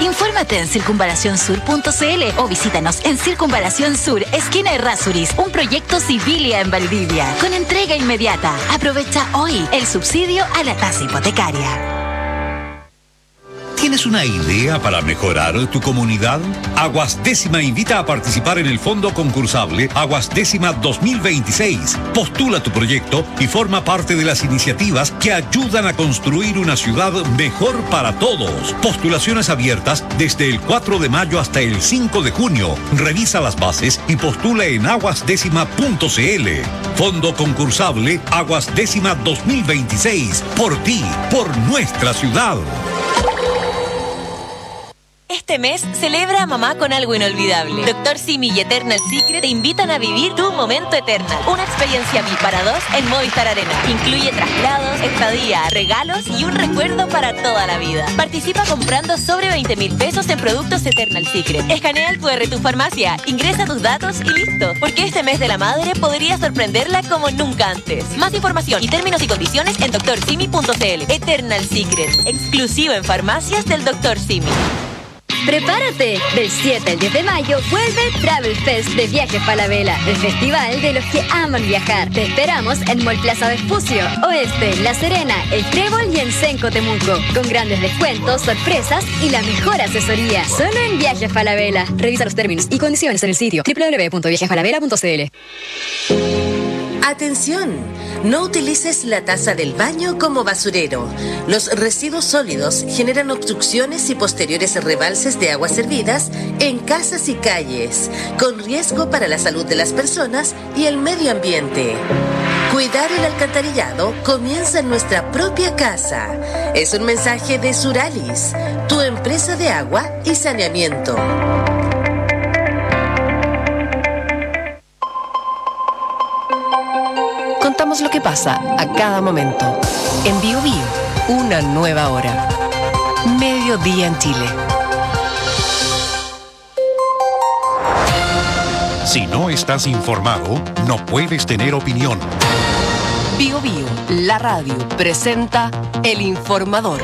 Infórmate en circunvalacionsur.cl o visítanos en Circunvalación Sur, esquina Errázuriz, un proyecto Civilia en Valdivia, con entrega inmediata. Aprovecha hoy el subsidio a la tasa hipotecaria. ¿Tienes una idea para mejorar tu comunidad? Aguas Décima invita a participar en el fondo concursable Aguas Décima 2026. Postula tu proyecto y forma parte de las iniciativas que ayudan a construir una ciudad mejor para todos. Postulaciones abiertas desde el 4 de mayo hasta el 5 de junio. Revisa las bases y postula en aguasdécima.cl. Fondo concursable Aguas Décima 2026. Por ti, por nuestra ciudad. Este mes celebra a mamá con algo inolvidable. Dr. Simi y Eternal Secret te invitan a vivir tu momento Eternal. Una experiencia VIP para dos en Movistar Arena. Incluye traslados, estadía, regalos y un recuerdo para toda la vida. Participa comprando sobre 20,000 pesos en productos Eternal Secret. Escanea el QR tu farmacia, ingresa tus datos y listo. Porque este mes de la madre podría sorprenderla como nunca antes. Más información y términos y condiciones en drsimi.cl. Eternal Secret, exclusivo en farmacias del Dr. Simi. ¡Prepárate! Del 7 al 10 de mayo vuelve Travel Fest de Viajes Falabella, el festival de los que aman viajar. Te esperamos en Mall Plaza Vespucio, Oeste, La Serena, El Trébol y en Senco Temuco, con grandes descuentos, sorpresas y la mejor asesoría. Solo en Viajes Falabella. Revisa los términos y condiciones en el sitio www.viajesfalabella.cl. ¡Atención! No utilices la taza del baño como basurero. Los residuos sólidos generan obstrucciones y posteriores rebalses de aguas servidas en casas y calles, con riesgo para la salud de las personas y el medio ambiente. Cuidar el alcantarillado comienza en nuestra propia casa. Es un mensaje de Suralis, tu empresa de agua y saneamiento. Contamos lo que pasa a cada momento. En Bio Bio, una nueva hora. Mediodía en Chile. Si no estás informado, no puedes tener opinión. Bio Bio, la radio, presenta El Informador.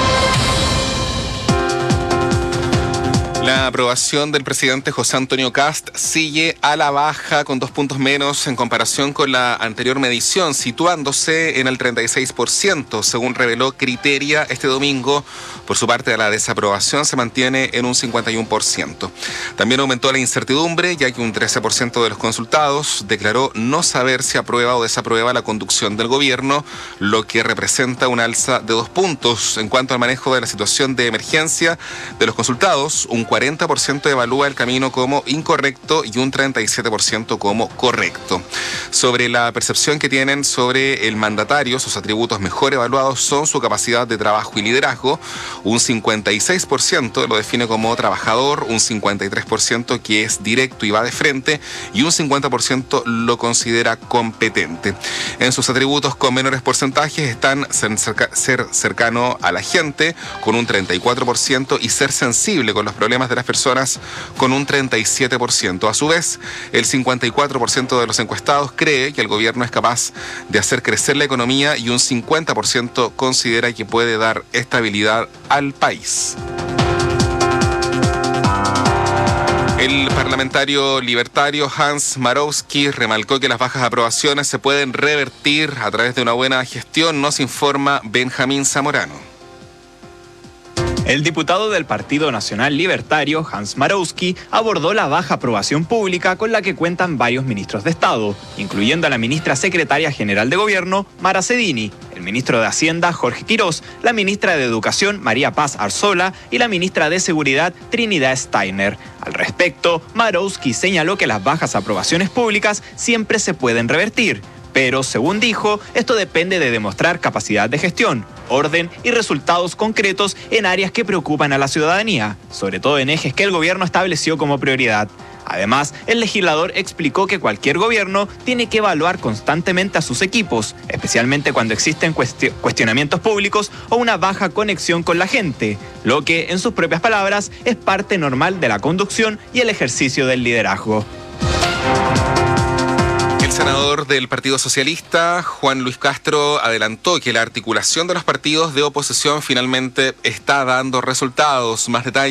La aprobación del presidente José Antonio Kast sigue a la baja con 2 puntos menos en comparación con la anterior medición, situándose en el 36%, según reveló Criteria este domingo. Por su parte, la desaprobación se mantiene en un 51%. También aumentó la incertidumbre, ya que un 13% de los consultados declaró no saber si aprueba o desaprueba la conducción del gobierno, lo que representa un alza de 2 puntos. En cuanto al manejo de la situación de emergencia de los consultados, un 40% evalúa el camino como incorrecto y un 37% como correcto. Sobre la percepción que tienen sobre el mandatario, sus atributos mejor evaluados son su capacidad de trabajo y liderazgo. Un 56% lo define como trabajador, un 53% que es directo y va de frente y un 50% lo considera competente. En sus atributos con menores porcentajes están ser cercano a la gente con un 34% y ser sensible con los problemas de las personas con un 37%. A su vez, el 54% de los encuestados cree que el gobierno es capaz de hacer crecer la economía y un 50% considera que puede dar estabilidad al país. El parlamentario libertario Hans Marowski remarcó que las bajas aprobaciones se pueden revertir a través de una buena gestión, nos informa Benjamín Zamorano. El diputado del Partido Nacional Libertario, Hans Marowski, abordó la baja aprobación pública con la que cuentan varios ministros de Estado, incluyendo a la ministra secretaria general de Gobierno, Mara Cedini, el ministro de Hacienda, Jorge Quirós, la ministra de Educación, María Paz Arzola, y la ministra de Seguridad, Trinidad Steiner. Al respecto, Marowski señaló que las bajas aprobaciones públicas siempre se pueden revertir, pero, según dijo, esto depende de demostrar capacidad de gestión, orden y resultados concretos en áreas que preocupan a la ciudadanía, sobre todo en ejes que el gobierno estableció como prioridad. Además, el legislador explicó que cualquier gobierno tiene que evaluar constantemente a sus equipos, especialmente cuando existen cuestionamientos públicos o una baja conexión con la gente, lo que, en sus propias palabras, es parte normal de la conducción y el ejercicio del liderazgo. El senador del Partido Socialista, Juan Luis Castro, adelantó que la articulación de los partidos de oposición finalmente está dando resultados. Más detalles